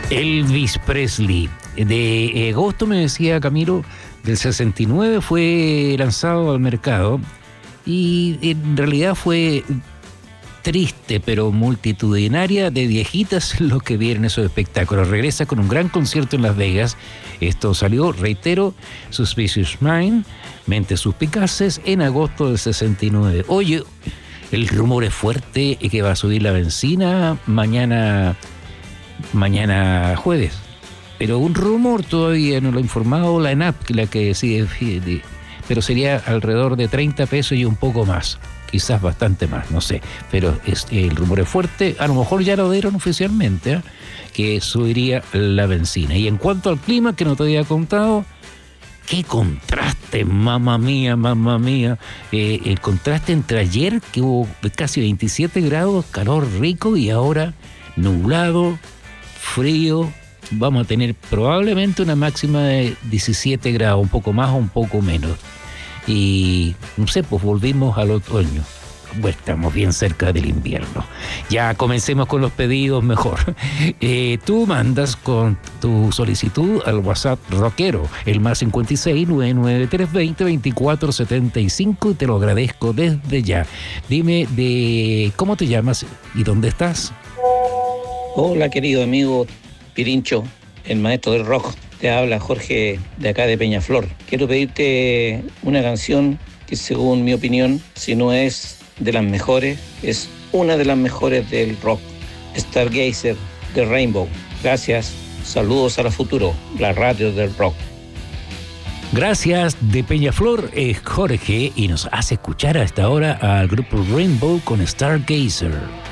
Elvis Presley. De agosto, me decía Camilo, del 69 fue lanzado al mercado y en realidad fue triste pero multitudinaria de viejitas los que vieron esos espectáculos. Regresa con un gran concierto en Las Vegas. Esto salió, reitero, Suspicious Mind, Mentes Suspicaces, en agosto del 69. Oye, el rumor es fuerte que va a subir la benzina mañana jueves. Pero un rumor, todavía no lo ha informado la ENAP, la que decide, pero sería alrededor de 30 pesos y un poco más, quizás bastante más, no sé, pero el rumor es fuerte. A lo mejor ya lo dieron oficialmente, que subiría la benzina. Y en cuanto al clima, que no te había contado, qué contraste, mamá mía, el contraste entre ayer, que hubo casi 27 grados, calor rico, y ahora nublado, frío. Vamos a tener probablemente una máxima de 17 grados, un poco más o un poco menos. Y no sé, pues volvimos al otoño. Bueno, estamos bien cerca del invierno. Ya comencemos con los pedidos mejor. Tú mandas con tu solicitud al WhatsApp rockero, el más 56 99320 2475, y te lo agradezco desde ya. Dime de cómo te llamas y dónde estás. Hola, querido amigo Pirincho, el maestro del rock. Te habla Jorge de acá de Peñaflor. Quiero pedirte una canción que, según mi opinión, si no es de las mejores, es una de las mejores del rock. Stargazer de Rainbow. Gracias. Saludos a la Futuro, la radio del rock. Gracias. De Peñaflor es Jorge y nos hace escuchar a esta hora al grupo Rainbow con Stargazer.